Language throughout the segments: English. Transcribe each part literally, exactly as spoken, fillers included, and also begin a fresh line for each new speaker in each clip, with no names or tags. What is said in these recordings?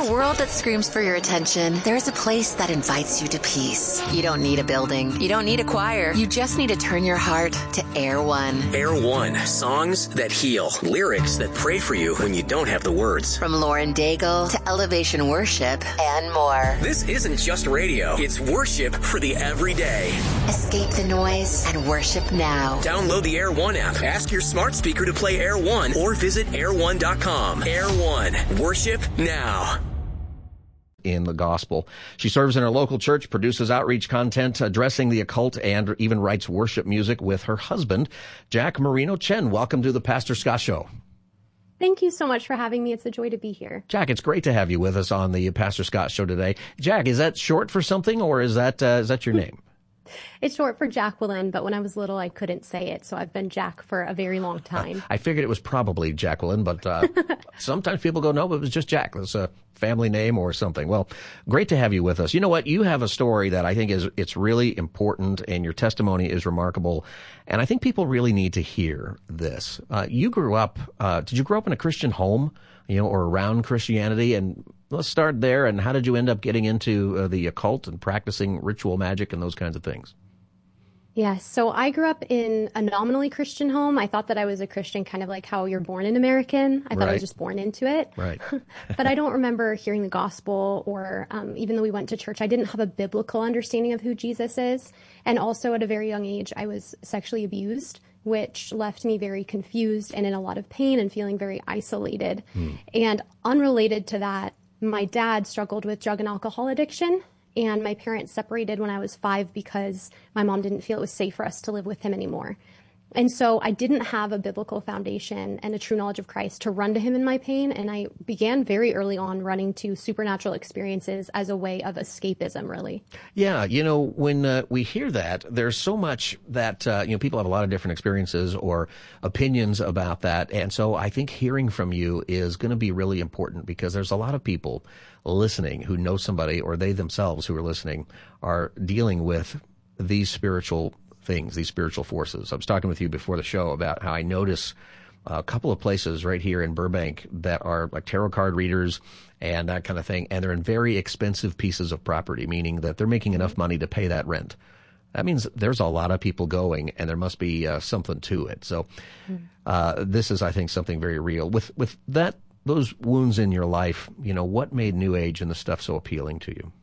a world that screams for your attention, there's a place that invites you to peace. You don't need a building. You don't need a choir. You just need to turn your heart to Air One.
Air One. Songs that heal. Lyrics that pray for you when you don't have the words.
From Lauren Daigle to Elevation Worship and more.
This isn't just radio. It's worship for the everyday.
Escape the noise and worship now.
Download the Air One app. Ask your smart speaker to play Air One or visit air one dot com. Air One. Worship now.
In the gospel. She serves in her local church, produces outreach content addressing the occult, and even writes worship music with her husband, Jack Marino Chen. Welcome to the Pastor Scott Show.
Thank you so much for having me. It's a joy to be here.
Jack, it's great to have you with us on the Pastor Scott Show today. Jack, is that short for something, or is that uh, is that your name?
It's short for Jacqueline, but when I was little, I couldn't say it, so I've been Jack for a very long time.
Uh, I figured it was probably Jacqueline, but uh, sometimes people go, no, but it was just Jack. It's a family name or something. Well, great to have you with us. You know what? You have a story that I think is it's really important, and your testimony is remarkable, and I think people really need to hear this. Uh, you grew up, uh, did you grow up in a Christian home, you know, or around Christianity? And let's start there. And how did you end up getting into uh, the occult and practicing ritual magic and those kinds of things?
Yes. So I grew up in a nominally Christian home. I thought that I was a Christian, kind of like how you're born an American. I thought
Right.
I was just born into it.
Right.
But I don't remember hearing the gospel, or um, even though we went to church, I didn't have a biblical understanding of who Jesus is. And also at a very young age, I was sexually abused, which left me very confused and in a lot of pain and feeling very isolated. Hmm. And unrelated to that, my dad struggled with drug and alcohol addiction, and my parents separated when I was five because my mom didn't feel it was safe for us to live with him anymore. And so I didn't have a biblical foundation and a true knowledge of Christ to run to him in my pain, and I began very early on running to supernatural experiences as a way of escapism, really.
Yeah, you know, when uh, we hear that, there's so much that, uh, you know, people have a lot of different experiences or opinions about that, and so I think hearing from you is going to be really important, because there's a lot of people listening who know somebody, or they themselves who are listening are dealing with these spiritual things, these spiritual forces. I was talking with you before the show about how I notice a couple of places right here in Burbank that are like tarot card readers and that kind of thing, and they're in very expensive pieces of property, meaning that they're making enough money to pay that rent. That means there's a lot of people going, and there must be uh, something to it. So uh, this is, I think, something very real. With with that, those wounds in your life, you know, what made New Age and the stuff so appealing to you?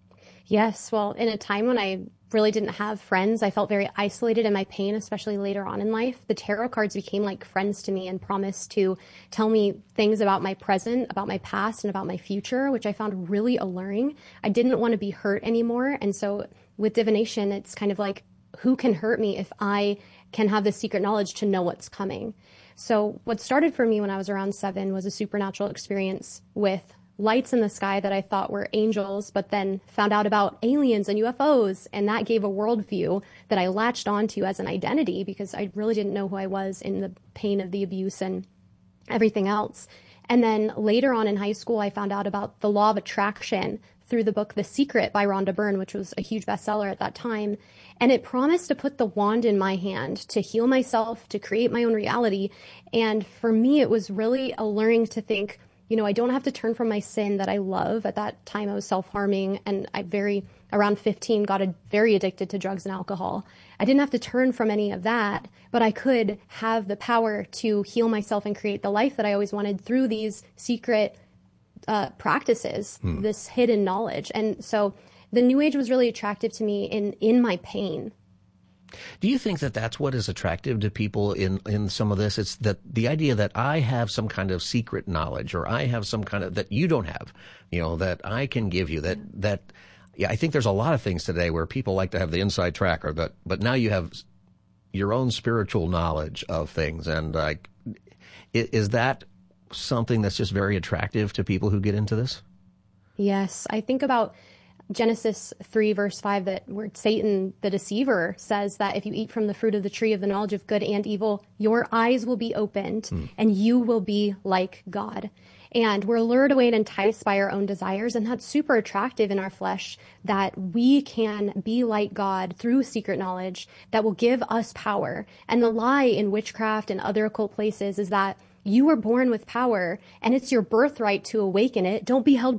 Yes, well, in a time when I really didn't have friends, I felt very isolated in my pain, especially later on in life. The tarot cards became like friends to me and promised to tell me things about my present, about my past, and about my future, which I found really alluring. I didn't want to be hurt anymore. And so with divination, it's kind of like, who can hurt me if I can have this secret knowledge to know what's coming? So what started for me when I was around seven was a supernatural experience with lights in the sky that I thought were angels, but then found out about aliens and U F Os. And that gave a worldview that I latched onto as an identity, because I really didn't know who I was in the pain of the abuse and everything else. And then later on in high school, I found out about the law of attraction through the book The Secret by Rhonda Byrne, which was a huge bestseller at that time. And it promised to put the wand in my hand to heal myself, to create my own reality. And for me, it was really alluring to think, you know, I don't have to turn from my sin that I love. At that time, I was self-harming, and I very, around fifteen, got a, very addicted to drugs and alcohol. I didn't have to turn from any of that, but I could have the power to heal myself and create the life that I always wanted through these secret uh, practices, hmm. this hidden knowledge. And so the New Age was really attractive to me in, in my pain.
Do you think that that's what is attractive to people in, in some of this? It's that the idea that I have some kind of secret knowledge, or I have some kind of, that you don't have, you know, that I can give you, that, that, yeah, I think there's a lot of things today where people like to have the inside track, or that, but now you have your own spiritual knowledge of things. And like, is that something that's just very attractive to people who get into this?
Yes. I think about Genesis three, verse five, that where Satan, the deceiver, says that if you eat from the fruit of the tree of the knowledge of good and evil, your eyes will be opened mm. and you will be like God. And we're lured away and enticed by our own desires. And that's super attractive in our flesh, that we can be like God through secret knowledge that will give us power. And the lie in witchcraft and other occult places is that you were born with power and it's your birthright to awaken it. Don't be held